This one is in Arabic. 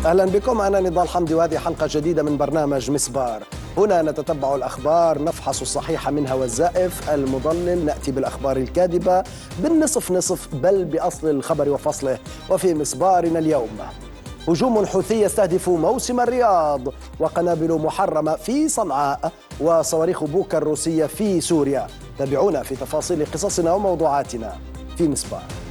أهلا بكم، أنا نضال حمدي وهذه حلقة جديدة من برنامج مسبار. هنا نتتبع الأخبار، نفحص الصحيح منها والزائف، المضلل، نأتي بالأخبار الكاذبة بالنصف نصف بل بأصل الخبر وفصله. وفي مسبارنا اليوم: هجوم حوثي يستهدف موسم الرياض، وقنابل محرمة في صنعاء، وصواريخ بوكا الروسية في سوريا. تابعونا في تفاصيل قصصنا وموضوعاتنا في مسبار.